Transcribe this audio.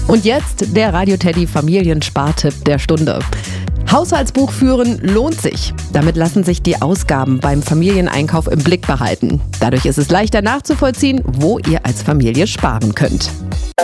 Und jetzt der Radio Teddy Familienspartipp der Stunde. Haushaltsbuch führen lohnt sich. Damit lassen sich die Ausgaben beim Familieneinkauf im Blick behalten. Dadurch ist es leichter nachzuvollziehen, wo ihr als Familie sparen könnt.